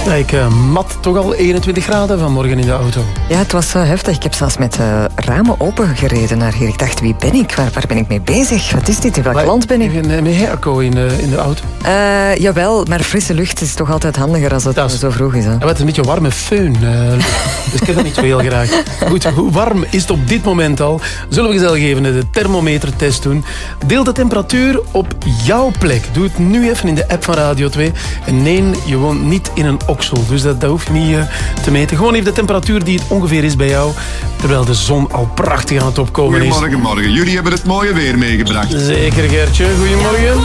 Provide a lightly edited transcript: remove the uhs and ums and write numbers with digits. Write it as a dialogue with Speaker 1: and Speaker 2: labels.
Speaker 1: Ja, ik mat toch al 21 graden vanmorgen in de auto.
Speaker 2: Ja, het was heftig. Ik heb zelfs met ramen open gereden naar hier. Ik dacht, wie ben ik? Waar ben ik mee bezig? Wat is dit? In welk land ben ik?
Speaker 1: Met airco in de auto?
Speaker 2: Jawel, maar frisse lucht is toch altijd handiger als het zo vroeg is. Hè?
Speaker 1: Ja, het is een beetje warme föhn. Dus ik heb dat niet zo heel graag. Goed, hoe warm is het op dit moment al? Zullen we gezellig even de thermometertest doen? Deel de temperatuur op jouw plek. Doe het nu even in de app van Radio 2. En nee, je woont niet in een oksel. Dus dat hoef je niet te meten. Gewoon even de temperatuur die het ongeveer is bij jou. Terwijl de zon al prachtig aan het opkomen is.
Speaker 3: Goedemorgen, morgen. Jullie hebben het mooie weer meegebracht.
Speaker 1: Zeker, Gertje. Goedemorgen.